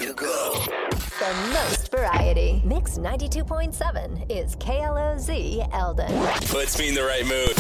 to go. The most variety. Mix 92.7 is KLOZ Eldon. Puts me in the right mood.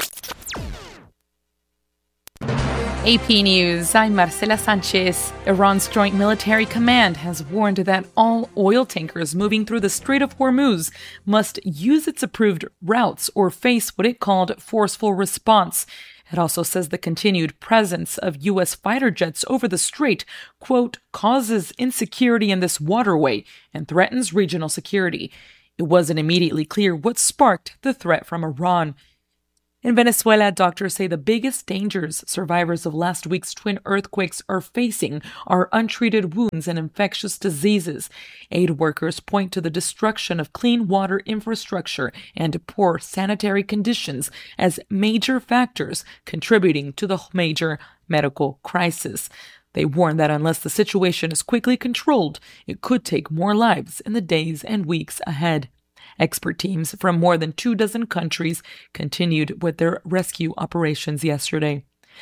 AP News, I'm Marcela Sanchez. Iran's Joint Military Command has warned that all oil tankers moving through the Strait of Hormuz must use its approved routes or face what it called forceful response. It also says the continued presence of U.S. fighter jets over the strait, quote, causes insecurity in this waterway and threatens regional security. It wasn't immediately clear what sparked the threat from Iran. In Venezuela, doctors say the biggest dangers survivors of last week's twin earthquakes are facing are untreated wounds and infectious diseases. Aid workers point to the destruction of clean water infrastructure and poor sanitary conditions as major factors contributing to the major medical crisis. They warn that unless the situation is quickly controlled, it could take more lives in the days and weeks ahead. Expert teams from more than 24 countries continued with their rescue operations yesterday.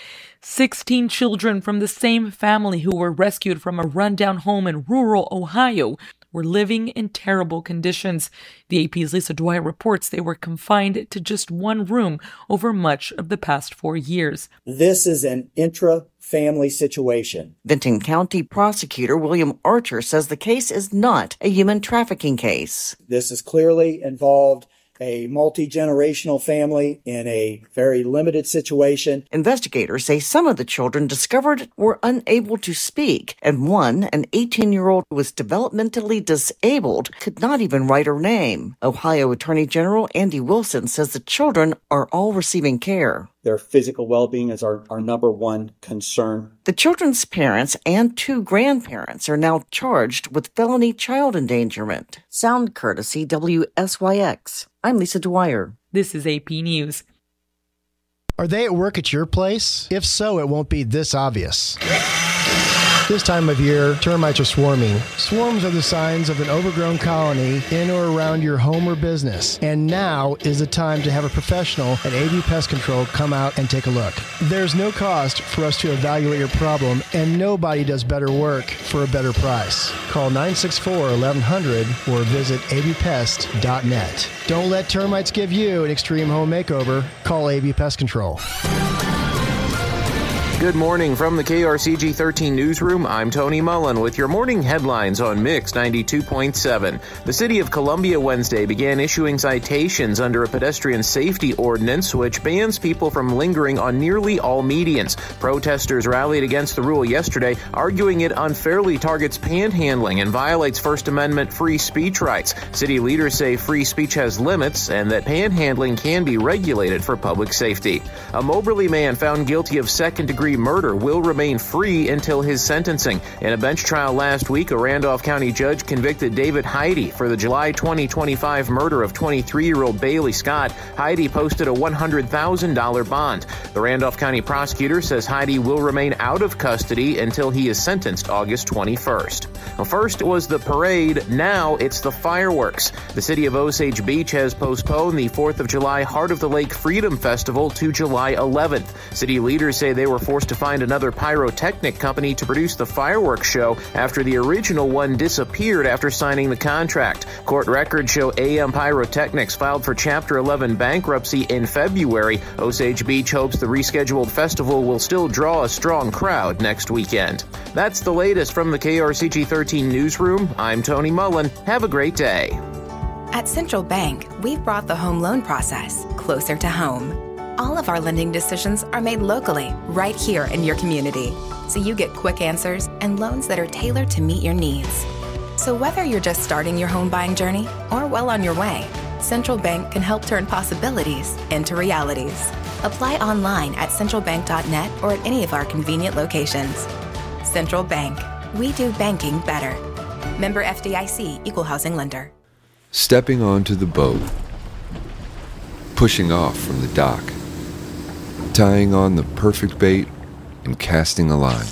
16 children from the same family who were rescued from a rundown home in rural Ohio were living in terrible conditions. The AP's Lisa Dwyer reports they were confined to just one room over much of the past 4 years. This is an intra-family situation. Benton County Prosecutor William Archer says the case is not a human trafficking case. This is clearly involved a multi-generational family in a very limited situation. Investigators say some of the children discovered were unable to speak, and one, an 18-year-old who was developmentally disabled, could not even write her name. Ohio Attorney General Andy Wilson says the children are all receiving care. Their physical well-being is our number one concern. The children's parents and 2 grandparents are now charged with felony child endangerment. Sound courtesy WSYX. I'm Lisa Dwyer. This is AP News. Are they at work at your place? If so, it won't be this obvious. This time of year, termites are swarming. Swarms are the signs of an overgrown colony in or around your home or business. And now is the time to have a professional at AV Pest Control come out and take a look. There's no cost for us to evaluate your problem, and nobody does better work for a better price. Call 964-1100 or visit avpest.net. Don't let termites give you an extreme home makeover. Call AV Pest Control. Good morning from the KRCG 13 newsroom. I'm Tony Mullen with your morning headlines on Mix 92.7. The city of Columbia Wednesday began issuing citations under a pedestrian safety ordinance which bans people from lingering on nearly all medians. Protesters rallied against the rule yesterday, arguing it unfairly targets panhandling and violates First Amendment free speech rights. City leaders say free speech has limits and that panhandling can be regulated for public safety. A Moberly man found guilty of second-degree murder will remain free until his sentencing. In a bench trial last week, a Randolph County judge convicted David Heide for the July 2025 murder of 23-year-old Bailey Scott. Heide posted a $100,000 bond. The Randolph County prosecutor says Heide will remain out of custody until he is sentenced August 21st. Well, first was the parade, now it's the fireworks. The city of Osage Beach has postponed the 4th of July Heart of the Lake Freedom Festival to July 11th. City leaders say they were forced to find another pyrotechnic company to produce the fireworks show after the original one disappeared after signing the contract. Court records show AM Pyrotechnics filed for Chapter 11 bankruptcy in February. Osage Beach hopes the rescheduled festival will still draw a strong crowd next weekend. That's the latest from the KRCG 13 newsroom. I'm Tony Mullen. Have a great day. At Central Bank, we've brought the home loan process closer to home. All of our lending decisions are made locally, right here in your community, so you get quick answers and loans that are tailored to meet your needs. So whether you're just starting your home buying journey or well on your way, Central Bank can help turn possibilities into realities. Apply online at centralbank.net or at any of our convenient locations. Central Bank. We do banking better. Member FDIC, Equal Housing Lender. Stepping onto the boat. Pushing off from the dock. Tying on the perfect bait and casting a line.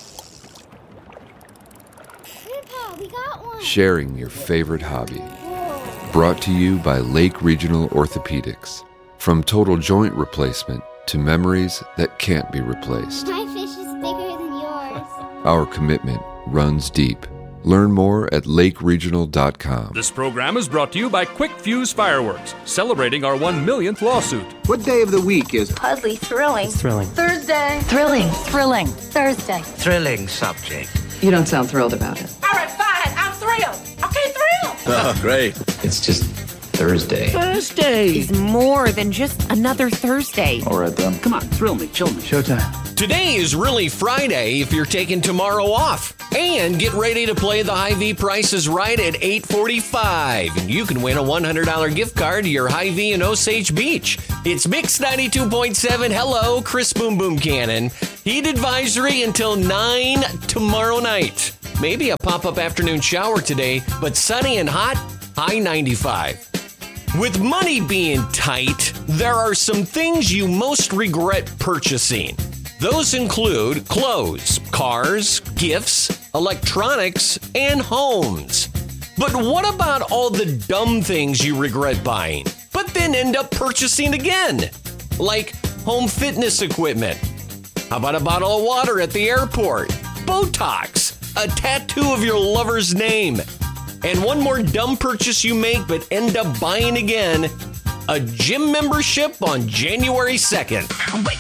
Grandpa, we got one. Sharing your favorite hobby. Brought to you by Lake Regional Orthopedics. From total joint replacement to memories that can't be replaced. My fish is bigger than yours. Our commitment runs deep. Learn more at lakeregional.com. This program is brought to you by Quick Fuse Fireworks, celebrating our 1 millionth lawsuit. What day of the week is Puzzly, thrilling. Thrilling. Thursday. Thrilling. Thrilling. Thursday. Thrilling subject. You don't sound thrilled about it. All right, fine. I'm thrilled. Okay, thrilled. Oh, great. It's just Thursday. Thursday is more than just another Thursday. All right, then. Come on, thrill me, chill me. Showtime. Today is really Friday if you're taking tomorrow off. And get ready to play the Hy-Vee Price is Right at 8:45. And you can win a $100 gift card to your Hy-Vee in Osage Beach. It's Mix 92.7. Hello, Chris Boom Boom Cannon. Heat advisory until 9 tomorrow night. Maybe a pop-up afternoon shower today, but sunny and hot, high 95. With money being tight, there are some things you most regret purchasing. Those include clothes, cars, gifts, electronics, and homes. But what about all the dumb things you regret buying, but then end up purchasing again? Like home fitness equipment. How about a bottle of water at the airport? Botox, a tattoo of your lover's name. And one more dumb purchase you make but end up buying again, a gym membership on January 2nd. Wait,